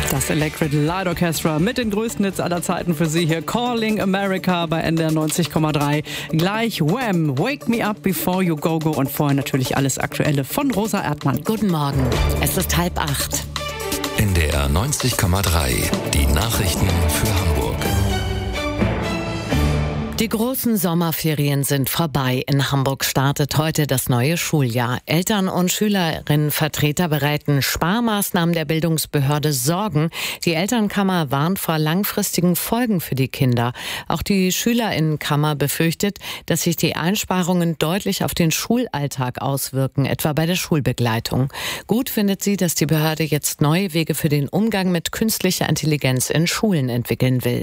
Das Electric Light Orchestra mit den größten Hits aller Zeiten für Sie hier. Calling America bei NDR 90,3. Gleich Wham! Wake Me Up Before You Go Go. Und vorher natürlich alles Aktuelle von Rosa Erdmann. Guten Morgen, es ist 7:30. NDR 90,3. Die Nachrichten für Hamburg. Die großen Sommerferien sind vorbei. In Hamburg startet heute das neue Schuljahr. Eltern- und Schülerinnenvertreter bereiten Sparmaßnahmen der Bildungsbehörde Sorgen. Die Elternkammer warnt vor langfristigen Folgen für die Kinder. Auch die Schülerinnenkammer befürchtet, dass sich die Einsparungen deutlich auf den Schulalltag auswirken, etwa bei der Schulbegleitung. Gut findet sie, dass die Behörde jetzt neue Wege für den Umgang mit künstlicher Intelligenz in Schulen entwickeln will.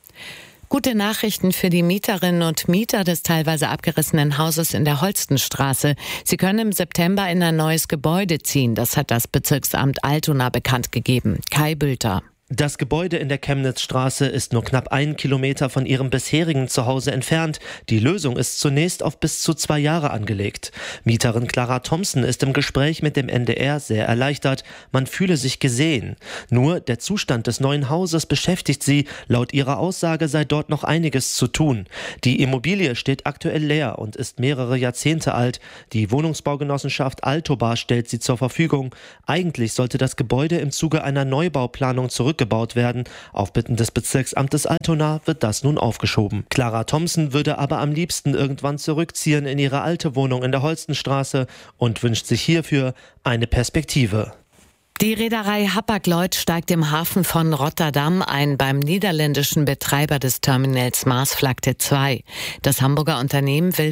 Gute Nachrichten für die Mieterinnen und Mieter des teilweise abgerissenen Hauses in der Holstenstraße. Sie können im September in ein neues Gebäude ziehen. Das hat das Bezirksamt Altona bekannt gegeben. Kai Bülter. Das Gebäude in der Chemnitzstraße ist nur knapp 1 Kilometer von ihrem bisherigen Zuhause entfernt. Die Lösung ist zunächst auf bis zu 2 Jahre angelegt. Mieterin Clara Thompson ist im Gespräch mit dem NDR sehr erleichtert. Man fühle sich gesehen. Nur der Zustand des neuen Hauses beschäftigt sie. Laut ihrer Aussage sei dort noch einiges zu tun. Die Immobilie steht aktuell leer und ist mehrere Jahrzehnte alt. Die Wohnungsbaugenossenschaft Altobar stellt sie zur Verfügung. Eigentlich sollte das Gebäude im Zuge einer Neubauplanung zurückgebaut werden. Auf Bitten des Bezirksamtes Altona wird das nun aufgeschoben. Clara Thompson würde aber am liebsten irgendwann zurückziehen in ihre alte Wohnung in der Holstenstraße und wünscht sich hierfür eine Perspektive. Die Reederei Hapag-Lloyd steigt im Hafen von Rotterdam ein beim niederländischen Betreiber des Terminals Maasvlakte 2. Das Hamburger Unternehmen will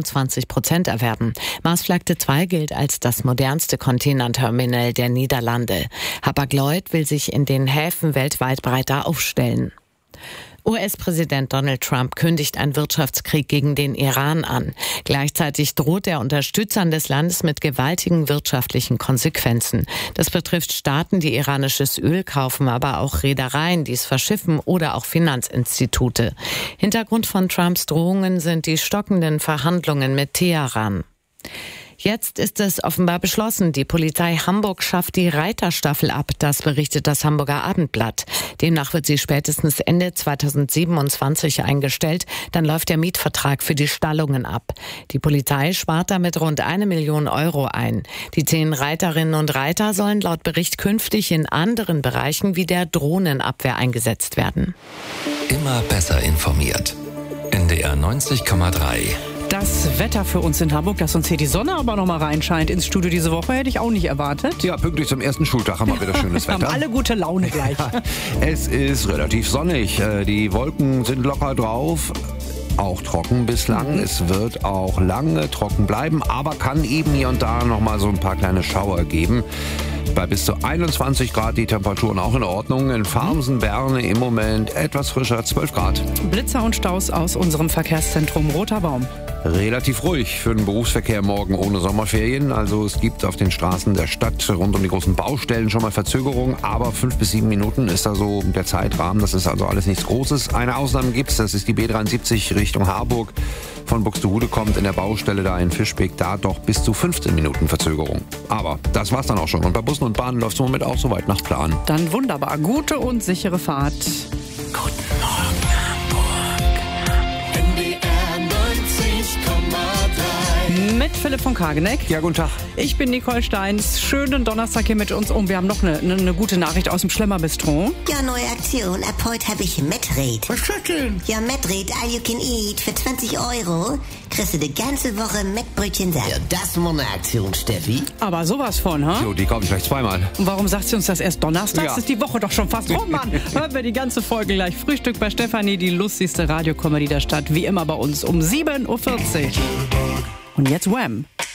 25% erwerben. Maasvlakte 2 gilt als das modernste Containerterminal der Niederlande. Hapag-Lloyd will sich in den Häfen weltweit breiter aufstellen. US-Präsident Donald Trump kündigt einen Wirtschaftskrieg gegen den Iran an. Gleichzeitig droht er Unterstützern des Landes mit gewaltigen wirtschaftlichen Konsequenzen. Das betrifft Staaten, die iranisches Öl kaufen, aber auch Reedereien, die es verschiffen oder auch Finanzinstitute. Hintergrund von Trumps Drohungen sind die stockenden Verhandlungen mit Teheran. Jetzt ist es offenbar beschlossen, die Polizei Hamburg schafft die Reiterstaffel ab, das berichtet das Hamburger Abendblatt. Demnach wird sie spätestens Ende 2027 eingestellt, dann läuft der Mietvertrag für die Stallungen ab. Die Polizei spart damit rund 1 Million Euro ein. Die 10 Reiterinnen und Reiter sollen laut Bericht künftig in anderen Bereichen wie der Drohnenabwehr eingesetzt werden. Immer besser informiert. NDR 90,3. Das Wetter für uns in Hamburg, dass uns hier die Sonne aber noch mal reinscheint ins Studio diese Woche, hätte ich auch nicht erwartet. Ja, pünktlich zum ersten Schultag haben wir wieder schönes Wetter. Haben alle gute Laune gleich. Es ist relativ sonnig. Die Wolken sind locker drauf. Auch trocken bislang. Es wird auch lange trocken bleiben, aber kann eben hier und da noch mal so ein paar kleine Schauer geben. Bei bis zu 21 Grad die Temperaturen auch in Ordnung. In Farmsen, Berne im Moment etwas frischer, 12 Grad. Blitzer und Staus aus unserem Verkehrszentrum Roter Baum. Relativ ruhig für den Berufsverkehr morgen ohne Sommerferien. Also es gibt auf den Straßen der Stadt rund um die großen Baustellen schon mal Verzögerungen, aber 5 bis 7 Minuten ist da so der Zeitrahmen. Das ist also alles nichts Großes. Eine Ausnahme gibt's, das ist die B73 Richtung Harburg. Von Buxtehude kommt in der Baustelle da in Fischbeck da doch bis zu 15 Minuten Verzögerung. Aber das war's dann auch schon. Und bei Bussen und Bahnen läuft's im Moment auch soweit nach Plan. Dann wunderbar. Gute und sichere Fahrt. Guten Morgen, Hamburg. NDR 90,3. Mit Philipp von Kageneck. Ja, guten Tag. Ich bin Nicole Steins. Schönen Donnerstag hier mit uns. Und wir haben noch eine gute Nachricht aus dem Schlemmerbistro. Ja, neue Aktion. Ab heute habe ich Metrate. Was ist das denn? Ja, Metrate All You Can Eat. Für 20 Euro kriegst du die ganze Woche Mettbrötchen satt. Ja, das ist mal eine Aktion, Steffi. Aber sowas von, ha? Jo, die kaufe ich gleich zweimal. Und warum sagt sie uns das erst donnerstags? Ja. Ist die Woche doch schon fast rum, Mann. Hören wir die ganze Folge gleich. Frühstück bei Stefanie, die lustigste Radiokomödie der Stadt. Wie immer bei uns um 7:40 Uhr. Und jetzt Wham!